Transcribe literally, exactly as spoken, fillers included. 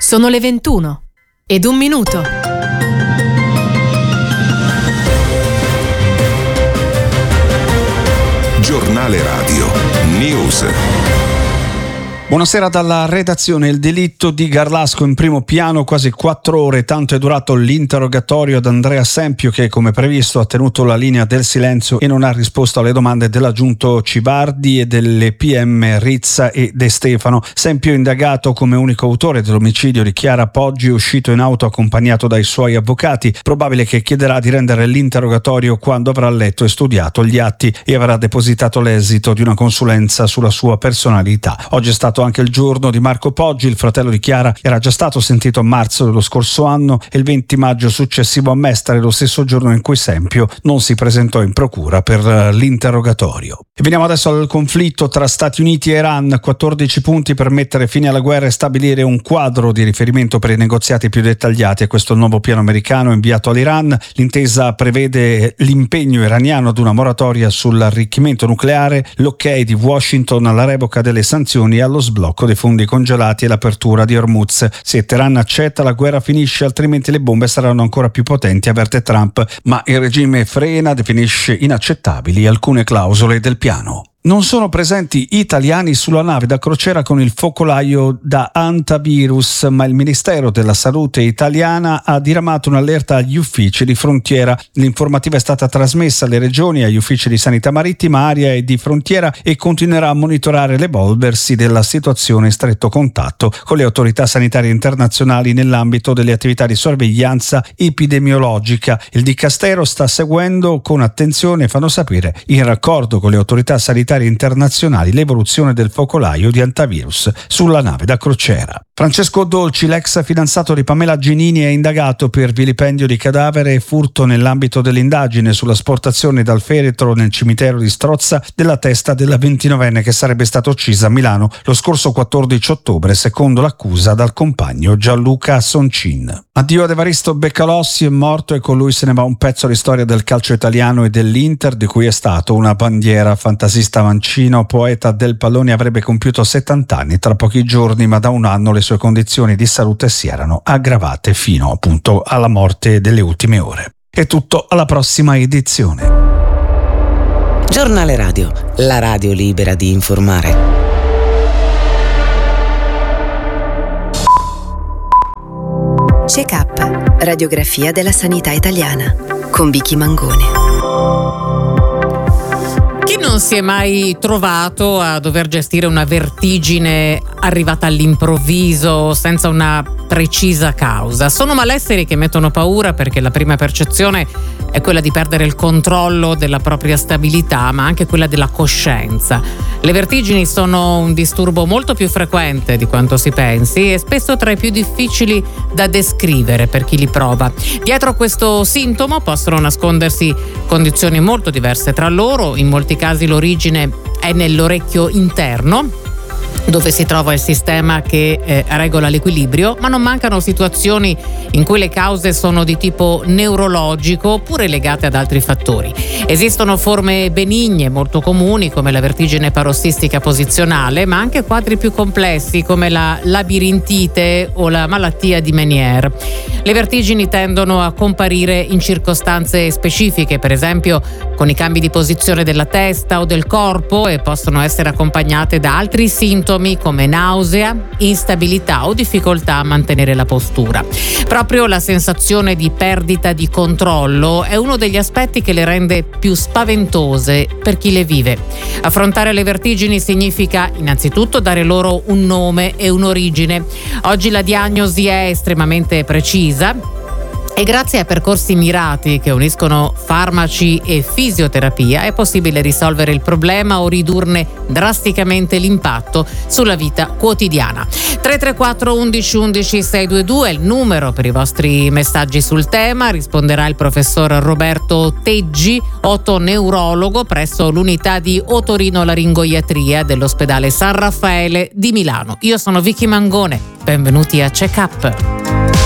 Sono le ventuno ed un minuto. Giornale Radio News. Buonasera dalla redazione. Il delitto di Garlasco in primo piano, quasi quattro ore, tanto è durato l'interrogatorio ad Andrea Sempio, che come previsto ha tenuto la linea del silenzio e non ha risposto alle domande dell'aggiunto Cibardi e delle P M Rizza e De Stefano. Sempio, indagato come unico autore dell'omicidio di Chiara Poggi, uscito in auto accompagnato dai suoi avvocati. Probabile che chiederà di rendere l'interrogatorio quando avrà letto e studiato gli atti e avrà depositato l'esito di una consulenza sulla sua personalità. Oggi è stato anche il giorno di Marco Poggi. Il fratello di Chiara era già stato sentito a marzo dello scorso anno e il venti maggio successivo a Mestre, lo stesso giorno in cui Sempio non si presentò in procura per l'interrogatorio. E veniamo adesso al conflitto tra Stati Uniti e Iran. quattordici punti per mettere fine alla guerra e stabilire un quadro di riferimento per i negoziati più dettagliati. A questo nuovo piano americano inviato all'Iran. L'intesa prevede l'impegno iraniano ad una moratoria sull'arricchimento nucleare, l'ok di Washington alla revoca delle sanzioni e allo sblocco dei fondi congelati e l'apertura di Hormuz. Se Teheran accetta, la guerra finisce, altrimenti le bombe saranno ancora più potenti, avverte Trump, ma il regime frena, definisce inaccettabili alcune clausole del piano. Non sono presenti italiani sulla nave da crociera con il focolaio da antivirus, ma il Ministero della Salute italiana ha diramato un'allerta agli uffici di frontiera. L'informativa è stata trasmessa alle regioni e agli uffici di sanità marittima, aria e di frontiera e continuerà a monitorare l'evolversi della situazione in stretto contatto con le autorità sanitarie internazionali nell'ambito delle attività di sorveglianza epidemiologica. Il Dicastero sta seguendo con attenzione, fanno sapere, in raccordo con le autorità sanitarie internazionali, l'evoluzione del focolaio di antivirus sulla nave da crociera. Francesco Dolci, l'ex fidanzato di Pamela Ginini, è indagato per vilipendio di cadavere e furto nell'ambito dell'indagine sull'asportazione dal feretro nel cimitero di Strozza della testa della ventinovenne che sarebbe stata uccisa a Milano lo scorso quattordici ottobre, secondo l'accusa dal compagno Gianluca Soncin. Addio ad Evaristo Beccalossi, è morto e con lui se ne va un pezzo di storia del calcio italiano e dell'Inter, di cui è stato una bandiera. Fantasista mancino, poeta del pallone, avrebbe compiuto settanta anni tra pochi giorni, ma da un anno le sue condizioni di salute si erano aggravate fino appunto alla morte delle ultime ore. È tutto, alla prossima edizione. Giornale Radio, la radio libera di informare. Check-up, radiografia della sanità italiana, con Vicky Mangone. Chi non si è mai trovato a dover gestire una vertigine arrivata all'improvviso, senza una precisa causa? Sono malesseri che mettono paura perché la prima percezione è quella di perdere il controllo della propria stabilità, ma anche quella della coscienza. Le vertigini sono un disturbo molto più frequente di quanto si pensi e spesso tra i più difficili da descrivere per chi li prova. Dietro questo sintomo possono nascondersi condizioni molto diverse tra loro. In molti casi l'origine è nell'orecchio interno, dove si trova il sistema che eh, regola l'equilibrio, ma non mancano situazioni in cui le cause sono di tipo neurologico oppure legate ad altri fattori. Esistono forme benigne molto comuni come la vertigine parossistica posizionale, ma anche quadri più complessi come la labirintite o la malattia di Meniere. Le vertigini tendono a comparire in circostanze specifiche, per esempio con i cambi di posizione della testa o del corpo, e possono essere accompagnate da altri sintomi come nausea, instabilità o difficoltà a mantenere la postura. Proprio la sensazione di perdita di controllo è uno degli aspetti che le rende più spaventose per chi le vive. Affrontare le vertigini significa innanzitutto dare loro un nome e un'origine. Oggi la diagnosi è estremamente precisa e grazie a percorsi mirati che uniscono farmaci e fisioterapia è possibile risolvere il problema o ridurne drasticamente l'impatto sulla vita quotidiana. tre tre quattro undici undici seicentoventidue è il numero per i vostri messaggi sul tema. Risponderà il professor Roberto Teggi, otoneurologo presso l'unità di otorinolaringoiatria dell'ospedale San Raffaele di Milano. Io sono Vicky Mangone, benvenuti a Check Up.